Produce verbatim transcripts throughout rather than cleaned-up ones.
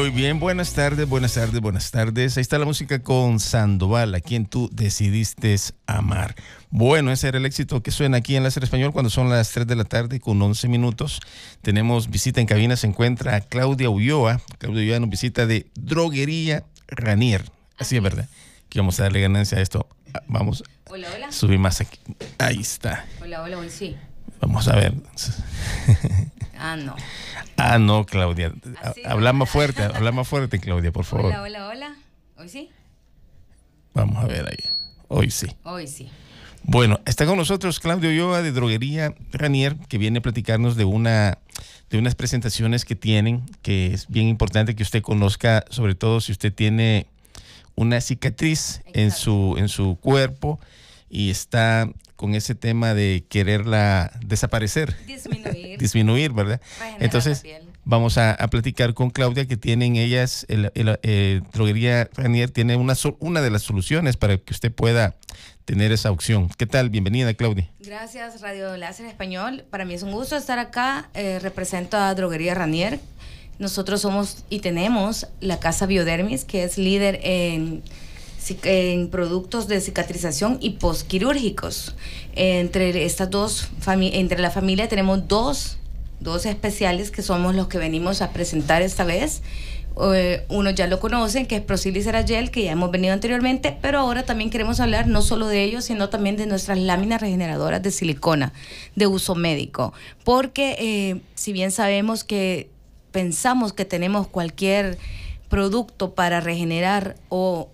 Muy bien, buenas tardes, buenas tardes, buenas tardes. Ahí está la música con Sandoval, a quien tú decidiste amar. Bueno, ese era el éxito que suena aquí en Láser Español cuando son las tres de la tarde con once minutos. Tenemos visita en cabina, se encuentra Claudia Ulloa. Claudia Ulloa nos visita de Droguería Ranier. Así es, ¿verdad? Que vamos a darle ganancia a esto. Vamos hola, hola. a subir más aquí. Ahí está. Hola, hola, hoy sí. Vamos a ver. Ah, no. Ah, no, Claudia. Así, habla más fuerte, habla más fuerte, Claudia, por favor. Hola, hola, hola. ¿Hoy sí? Vamos a ver ahí. Hoy sí. Hoy sí. Bueno, está con nosotros Claudia Ulloa de Droguería Ranier, que viene a platicarnos de una de unas presentaciones que tienen, que es bien importante que usted conozca, sobre todo si usted tiene una cicatriz en su, en su cuerpo y está con ese tema de quererla desaparecer. Disminuir. Disminuir, ¿verdad? Regenerar Entonces, la piel. vamos a, a platicar con Claudia, que tienen ellas, el, el, el Droguería Ranier tiene una, una de las soluciones para que usted pueda tener esa opción. ¿Qué tal? Bienvenida, Claudia. Gracias, Radio Láser Español. Para mí es un gusto estar acá. Eh, represento a Droguería Ranier. Nosotros somos y tenemos la Casa Biodermis, que es líder en, en productos de cicatrización y postquirúrgicos. Entre estas dos entre la familia tenemos dos, dos especiales que somos los que venimos a presentar esta vez. Uh, uno ya lo conocen, que es Prosil y Ceragel, que ya hemos venido anteriormente, pero ahora también queremos hablar no solo de ellos, sino también de nuestras láminas regeneradoras de silicona de uso médico, porque eh, si bien sabemos que pensamos que tenemos cualquier producto para regenerar o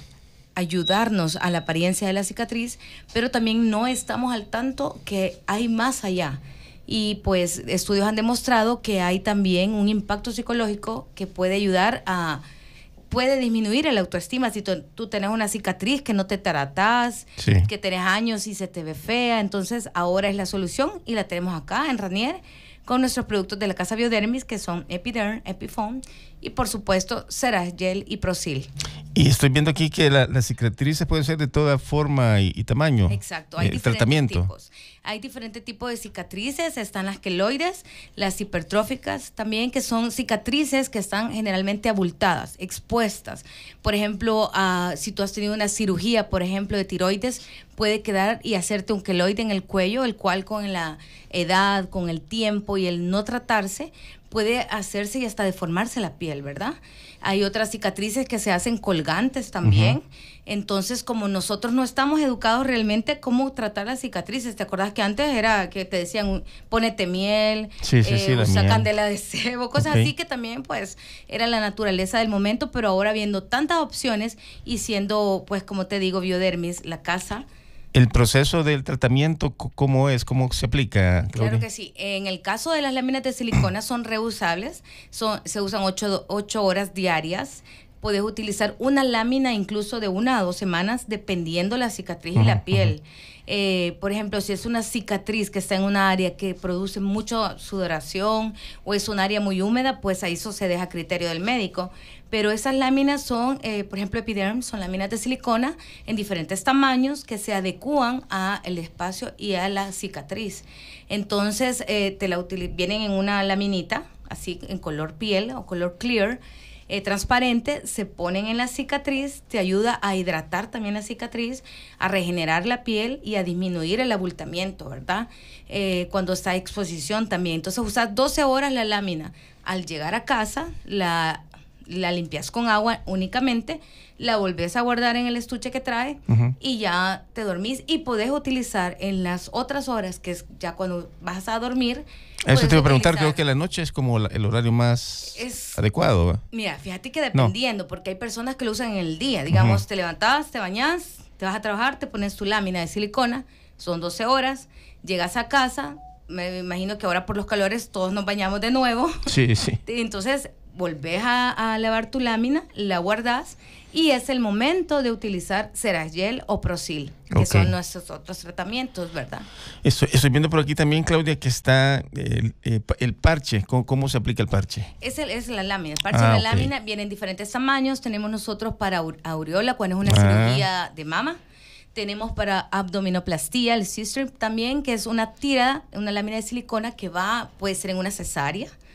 ayudarnos a la apariencia de la cicatriz, pero también no estamos al tanto que hay más allá. Y pues estudios han demostrado que hay también un impacto psicológico que puede ayudar a, puede disminuir el autoestima. Si tú, tú tenés una cicatriz que no te tratás, sí, que tenés años y se te ve fea, entonces ahora es la solución y la tenemos acá en Ranier con nuestros productos de la Casa Biodermis, que son Epiderm, Epifoam y por supuesto Ceragel y Prosil. Y estoy viendo aquí que la, las cicatrices pueden ser de toda forma y, y tamaño. Exacto, hay eh, diferentes tratamiento. tipos. Hay diferentes tipos de cicatrices, están las queloides, las hipertróficas también, que son cicatrices que están generalmente abultadas, expuestas. Por ejemplo, uh, si tú has tenido una cirugía, por ejemplo, de tiroides, puede quedar y hacerte un queloide en el cuello, el cual con la edad, con el tiempo y el no tratarse, puede hacerse y hasta deformarse la piel, ¿verdad? Hay otras cicatrices que se hacen colgantes también. Uh-huh. Entonces, como nosotros no estamos educados realmente cómo tratar las cicatrices, ¿te acuerdas que antes era que te decían ponete miel, sí, sí, eh, sí, usa miel. candela de cebo, cosas okay. así que también pues era la naturaleza del momento, pero ahora viendo tantas opciones y siendo pues como te digo Biodermis, la casa. ¿El proceso del tratamiento cómo es? ¿Cómo se aplica, Claudia? Claro que sí. En el caso de las láminas de silicona son reusables, son, se usan ocho, ocho horas diarias. Puedes utilizar una lámina incluso de una a dos semanas dependiendo la cicatriz uh-huh, y la piel. Uh-huh. Eh, por ejemplo, si es una cicatriz que está en una área que produce mucha sudoración o es un área muy húmeda, pues ahí eso se deja a criterio del médico. Pero esas láminas son, eh, por ejemplo, Epiderm, son láminas de silicona en diferentes tamaños que se adecúan al espacio y a la cicatriz. Entonces, eh, te la util- vienen en una laminita, así en color piel o color clear, Eh, transparente, se ponen en la cicatriz, te ayuda a hidratar también la cicatriz, a regenerar la piel y a disminuir el abultamiento, ¿verdad? Eh, cuando está en exposición también. Entonces usas doce horas la lámina. Al llegar a casa, la, la limpias con agua únicamente, la volvés a guardar en el estuche que trae uh-huh. y ya te dormís y podés utilizar en las otras horas, que es ya cuando vas a dormir. Eso te iba a preguntar, creo que la noche es como el horario más es, adecuado. ¿eh? Mira, fíjate que dependiendo, no. porque hay personas que lo usan en el día. Digamos, uh-huh. te levantás, te bañás, te vas a trabajar, te pones tu lámina de silicona, son doce horas, llegas a casa, me imagino que ahora por los calores todos nos bañamos de nuevo. Sí, sí. Entonces, volvés a, a lavar tu lámina, la guardás y es el momento de utilizar Ceragel o Prosil, que okay. son nuestros otros tratamientos, ¿verdad? Eso, estoy viendo por aquí también, Claudia, que está el, el, el parche. ¿Cómo, ¿Cómo se aplica el parche? Es, el, es la lámina. El parche ah, de la okay. lámina viene en diferentes tamaños. Tenemos nosotros para aureola, cuando es una ah. cirugía de mama. Tenemos para abdominoplastía, el C-strip también, que es una tira, una lámina de silicona que va, puede ser en una cesárea.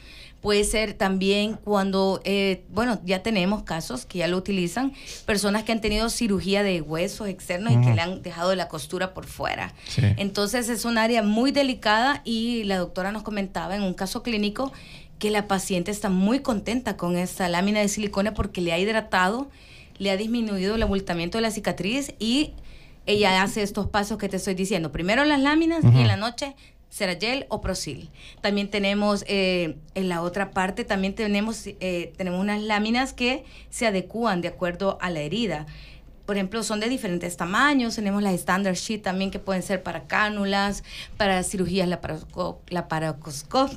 Puede ser también cuando, eh, bueno, ya tenemos casos que ya lo utilizan, personas que han tenido cirugía de huesos externos uh-huh. y que le han dejado la costura por fuera. Sí. Entonces es un área muy delicada y la doctora nos comentaba en un caso clínico que la paciente está muy contenta con esta lámina de silicona porque le ha hidratado, le ha disminuido el abultamiento de la cicatriz y ella hace estos pasos que te estoy diciendo. Primero las láminas uh-huh. y en la noche Ceragel o Prosil. También tenemos eh, en la otra parte, también tenemos, eh, tenemos unas láminas que se adecúan de acuerdo a la herida. Por ejemplo, son de diferentes tamaños. Tenemos las Standard Sheet también que pueden ser para cánulas, para cirugías laparoscópicas.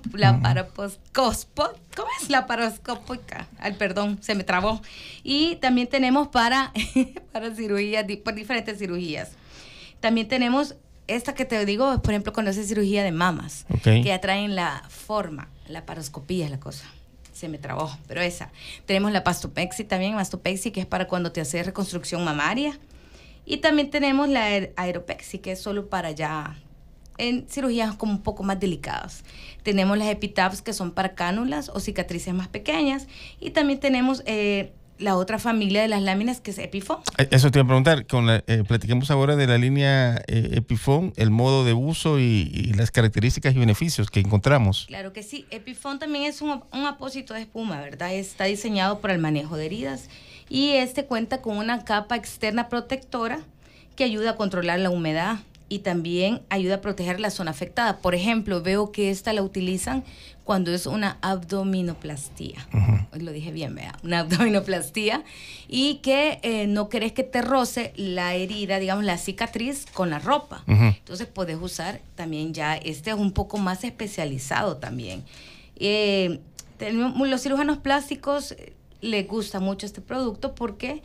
¿Cómo es? Laparoscópica. Ay, perdón, se me trabó. Y también tenemos para, para cirugías, por diferentes cirugías. También tenemos esta que te digo, por ejemplo, cuando hace cirugía de mamas, okay. que ya traen la forma, la paroscopía es la cosa. Se me trabó, pero esa. Tenemos la mastopexi también, mastopexi, que es para cuando te hace reconstrucción mamaria. Y también tenemos la aeropexi, que es solo para ya en cirugías como un poco más delicadas. Tenemos las epitabs, que son para cánulas o cicatrices más pequeñas. Y también tenemos eh, la otra familia de las láminas, que es Epifoam. Eso te iba a preguntar, con la, eh, platiquemos ahora de la línea eh, Epifoam, el modo de uso y, y las características y beneficios que encontramos. Claro que sí, Epifoam también es un, un apósito de espuma, ¿verdad? Está diseñado para el manejo de heridas y este cuenta con una capa externa protectora que ayuda a controlar la humedad y también ayuda a proteger la zona afectada. Por ejemplo, veo que esta la utilizan cuando es una abdominoplastía. Uh-huh. Lo dije bien, vea, una abdominoplastía. Y que eh, no querés que te roce la herida, digamos, la cicatriz con la ropa. Uh-huh. Entonces, puedes usar también ya, este es un poco más especializado también. Eh, tenemos, los cirujanos plásticos eh, les gusta mucho este producto porque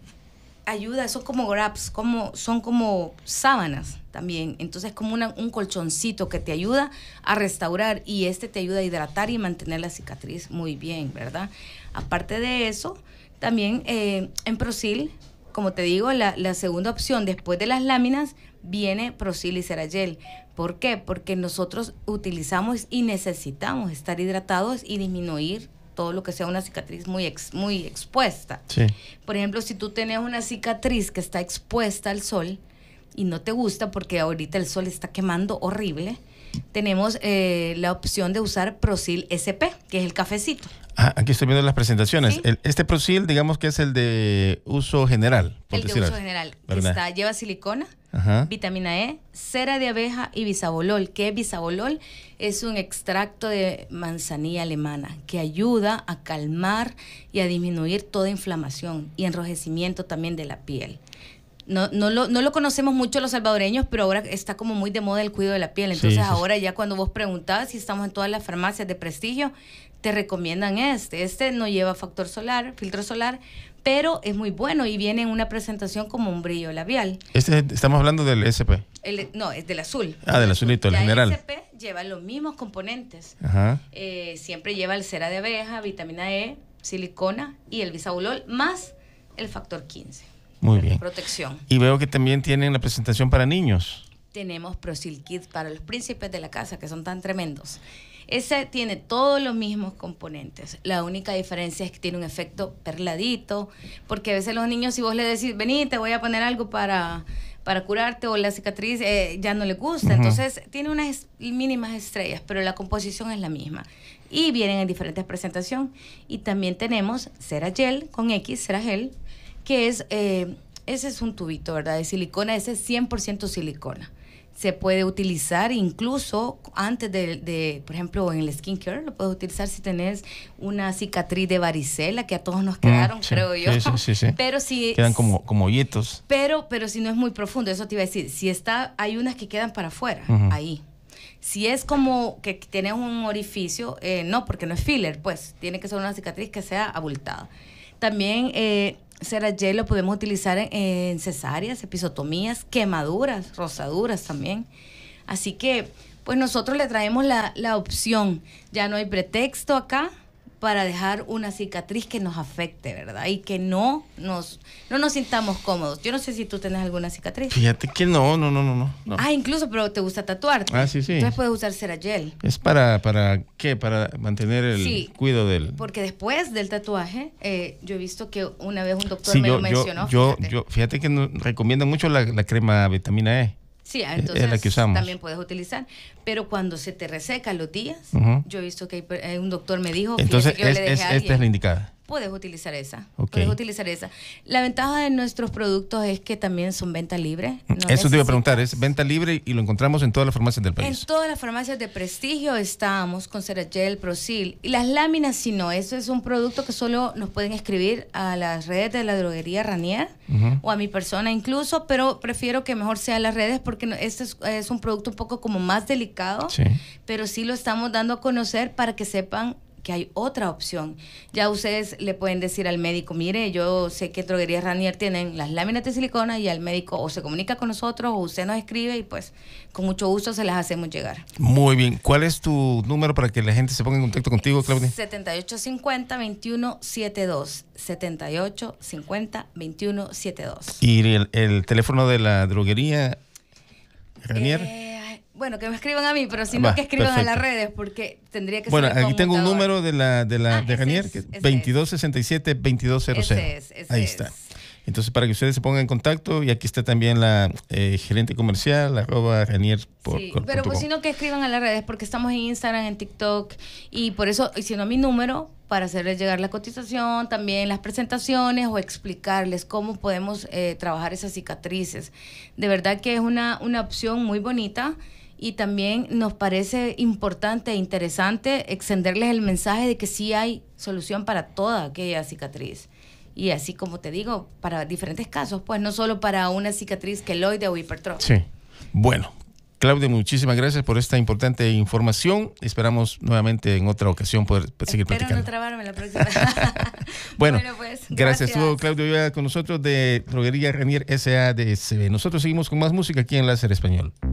ayuda, son como wraps, como, son como sábanas también. Entonces, como una, un colchoncito que te ayuda a restaurar y este te ayuda a hidratar y mantener la cicatriz muy bien, ¿verdad? Aparte de eso, también eh, en Prosil, como te digo, la, la segunda opción después de las láminas viene Prosil y Ceragel. ¿Por qué? Porque nosotros utilizamos y necesitamos estar hidratados y disminuir todo lo que sea una cicatriz muy ex, muy expuesta. Sí. Por ejemplo, si tú tienes una cicatriz que está expuesta al sol y no te gusta porque ahorita el sol está quemando horrible, tenemos eh, la opción de usar Prosil S P, que es el cafecito. Ah, aquí estoy viendo las presentaciones. ¿Sí? El, este Prosil, digamos que es el de uso general. El de uso algo. general. Está, lleva silicona, ajá, vitamina E, cera de abeja y bisabolol. ¿Qué es bisabolol? Es un extracto de manzanilla alemana que ayuda a calmar y a disminuir toda inflamación y enrojecimiento también de la piel. No, no, lo, no lo conocemos mucho los salvadoreños, pero ahora está como muy de moda el cuidado de la piel. Entonces sí, sí, ahora sí. Ya cuando vos preguntabas si estamos en todas las farmacias de prestigio, te recomiendan este. Este no lleva factor solar, filtro solar, pero es muy bueno y viene en una presentación como un brillo labial. Este, estamos hablando del S P. El, no, es del azul. Ah, del azulito, el ya general. El S P lleva los mismos componentes. Ajá. Eh, siempre lleva el cera de abeja, vitamina E, silicona y el bisabolol, más el factor quince. Muy bien. Protección. Y veo que también tienen la presentación para niños. Tenemos Prosil Kids para los príncipes de la casa, que son tan tremendos. Ese tiene todos los mismos componentes. La única diferencia es que tiene un efecto perladito, porque a veces los niños, si vos le decís, vení, te voy a poner algo para, para curarte, o la cicatriz eh, ya no le gusta. Uh-huh. Entonces, tiene unas mínimas estrellas, pero la composición es la misma. Y vienen en diferentes presentaciones. Y también tenemos Ceragel con X, Ceragel, que es, eh, ese es un tubito, ¿verdad? De silicona, ese es cien por ciento silicona. Se puede utilizar incluso antes de, de, por ejemplo, en el skincare, lo puedes utilizar si tenés una cicatriz de varicela, que a todos nos quedaron, mm, sí, creo yo. Sí, sí, sí, sí. Pero si... Quedan como, como hoyitos. Pero, pero si no es muy profundo, eso te iba a decir. Si está, hay unas que quedan para afuera, uh-huh, ahí. Si es como que tienes un orificio, eh, no, porque no es filler, pues, tiene que ser una cicatriz que sea abultada. También... Eh, Ceragel lo podemos utilizar en, en cesáreas, episotomías, quemaduras, rosaduras también. Así que, pues nosotros le traemos la, la opción. Ya no hay pretexto acá para dejar una cicatriz que nos afecte, ¿verdad? Y que no nos, no nos sintamos cómodos. Yo no sé si tú tienes alguna cicatriz. Fíjate que no, no, no, no, no. no. Ah, incluso, pero te gusta tatuarte. Ah, sí, sí. Entonces puedes usar Ceragel. ¿Es para, para qué? Para mantener el sí, cuidado del... porque después del tatuaje, eh, yo he visto que una vez un doctor sí, me yo, lo mencionó. Yo, fíjate. yo, fíjate que nos recomiendan mucho la, la crema vitamina E. Sí, entonces es la que usamos. También puedes utilizar. Pero cuando se te reseca los días, uh-huh. yo he visto que hay, hay un doctor me dijo, entonces que yo es, le dejé es, a alguien, esta es la indicada. Puedes utilizar esa. Okay. Puedes utilizar esa. La ventaja de nuestros productos es que también son venta libre. No Eso necesitas... te iba a preguntar, es venta libre y lo encontramos en todas las farmacias del país. En todas las farmacias de prestigio estamos con Ceragel, Prosil. Y las láminas, si no, eso es un producto que solo nos pueden escribir a las redes de la droguería Ranier uh-huh. o a mi persona incluso, pero prefiero que mejor sea las redes porque este es, es un producto un poco como más delicado, sí. pero sí lo estamos dando a conocer para que sepan que hay otra opción. Ya ustedes le pueden decir al médico, mire, yo sé que Droguerías Ranier tienen las láminas de silicona y al médico o se comunica con nosotros o usted nos escribe y pues con mucho gusto se las hacemos llegar. Muy bien. ¿Cuál es tu número para que la gente se ponga en contacto contigo, Claudia? setenta y ocho cincuenta, veintiuno setenta y dos. setenta y ocho cincuenta, veintiuno setenta y dos. ¿Y el, el teléfono de la droguería Ranier? Eh, Bueno, que me escriban a mí, pero si no, Va, que escriban perfecto. a las redes, porque tendría que bueno, ser aquí tengo un conmutador. número de la de la Ah, de Ranier, es, que es ese veintidós sesenta y siete, veintidós cero cero. Ese es, ese Ahí es. está. Entonces, para que ustedes se pongan en contacto, y aquí está también la eh, gerente comercial, arroba Ranier. Por, Sí, por, pero por pues si no, que escriban a las redes, porque estamos en Instagram, en TikTok, y por eso, y si no, mi número, para hacerles llegar la cotización, también las presentaciones, o explicarles cómo podemos eh, trabajar esas cicatrices. De verdad que es una, una opción muy bonita, y también nos parece importante e interesante extenderles el mensaje de que sí hay solución para toda aquella cicatriz. Y así como te digo, para diferentes casos, pues no solo para una cicatriz queloide o hipertrofia. Sí. Bueno, Claudia, muchísimas gracias por esta importante información. Esperamos nuevamente en otra ocasión poder seguir Espero platicando. no trabarme la próxima. bueno, bueno pues, gracias. gracias. Estuvo Claudio Vega con nosotros de Droguería Ranier S A de S B. Nosotros seguimos con más música aquí en Láser Español.